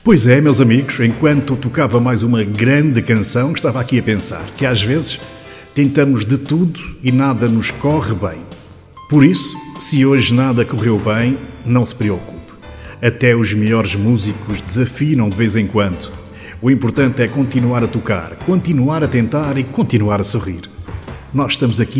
Pois é, meus amigos, enquanto tocava mais uma grande canção, estava aqui a pensar que às vezes tentamos de tudo e nada nos corre bem. Por isso, se hoje nada correu bem, não se preocupe. Até os melhores músicos desafinam de vez em quando. O importante é continuar a tocar, continuar a tentar e continuar a sorrir. Nós estamos aqui